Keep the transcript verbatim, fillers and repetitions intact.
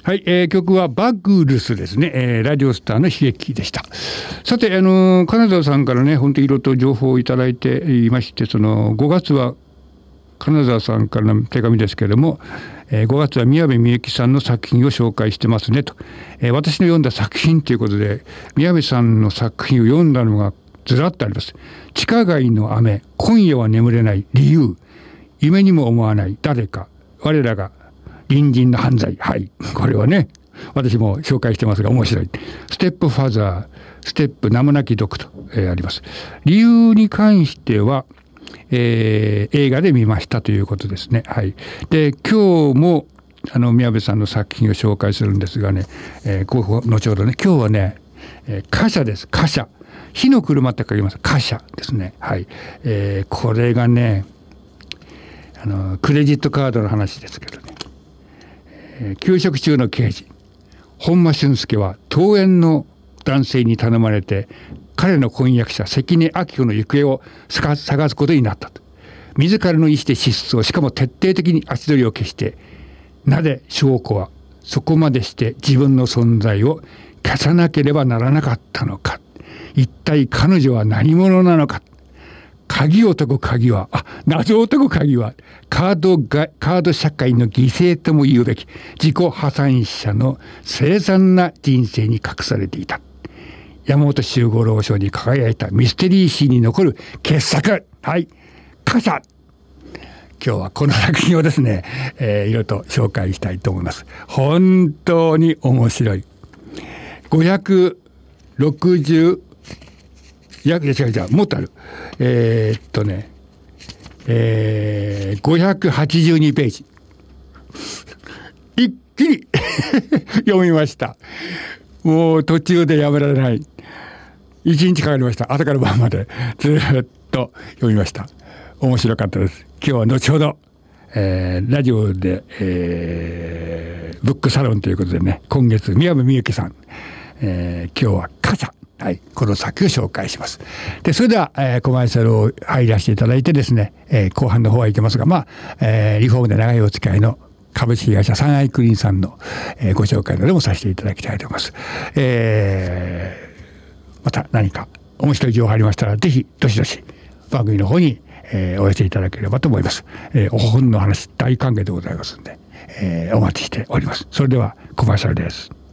はい、えー、曲はバグルスですね、えー、ラジオスターの悲劇でした。さて、あのー、金沢さんからね本当にいろいろと情報をいただいていまして、そのごがつは金沢さんからの手紙ですけれども、えー、ごがつは宮部みゆきさんの作品を紹介してますねと、えー、私の読んだ作品ということで宮部さんの作品を読んだのがずらっとあります。地下街の雨、今夜は眠れない理由、夢にも思わない誰か、我らが隣人の犯罪、はい、これはね私も紹介してますが面白い。ステップファザー、ステップ名もなき毒と、えー、あります。理由に関しては、えー、映画で見ましたということですね。はい。で今日もあの宮部さんの作品を紹介するんですがね、えー、後ほどね今日はね、えー、貨車です。貨車、火の車って書きます。貨車ですね。はい。えー、これがねあのクレジットカードの話ですけどね。休職中の刑事本間俊介は遠縁の男性に頼まれて彼の婚約者関根明子の行方を探すことになったと。自らの意思で失踪、しかも徹底的に足取りを消して、なぜ翔子はそこまでして自分の存在を消さなければならなかったのか。一体彼女は何者なのか。鍵を解く鍵は、あ、謎を解く鍵は、カードが、カード社会の犠牲とも言うべき、自己破産者の凄惨な人生に隠されていた。山本周五郎賞に輝いたミステリー誌に残る傑作。はい。貨車。今日はこの作品をですね、えー、いろいろと紹介したいと思います。本当に面白い。ごひゃくろくじゅう、いや、いや違う違う、もっとある。えー、っとね、えー、ごひゃくはちじゅうにページ。一気に読みました。もう途中でやめられない。一日かかりました。朝から晩までずっと読みました。面白かったです。今日は後ほど、えー、ラジオで、えー、ブックサロンということでね、今月宮部みゆきさん、えー、今日は貨車。はい、この作を紹介します。で、それでは、えー、コマーシャルを入らせていただいてですね、えー、後半の方はいけますが、まあ、えー、リフォームで長いお付き合いの株式会社サンアイクリーンさんの、えー、ご紹介などもさせていただきたいと思います。えー、また何か面白い情報ありましたら、ぜひどしどし番組の方に、えー、お寄せいただければと思います。えー、お本の話大歓迎でございますので、えー、お待ちしております。それではコマーシャルです。